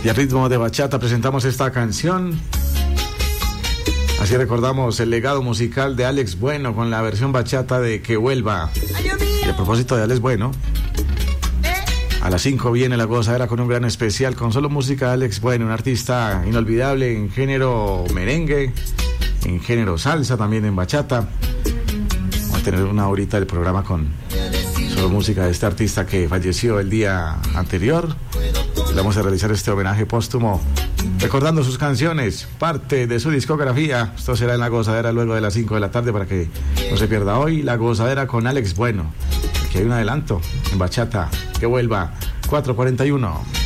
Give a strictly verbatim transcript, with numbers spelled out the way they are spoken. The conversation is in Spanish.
Y a ritmo de bachata presentamos esta canción. Así recordamos el legado musical de Alex Bueno con la versión bachata de Que Vuelva. Y a propósito de Alex Bueno, a las cinco viene La Gozadera con un gran especial con solo música de Alex Bueno, un artista inolvidable en género merengue, en género salsa, también en bachata. Vamos a tener una horita del programa con solo música de este artista que falleció el día anterior. Le vamos a realizar este homenaje póstumo recordando sus canciones, parte de su discografía. Esto será en La Gozadera luego de las cinco de la tarde para que no se pierda hoy La Gozadera con Alex Bueno. Aquí hay un adelanto en bachata. Que vuelva, cuatro cuarenta y uno.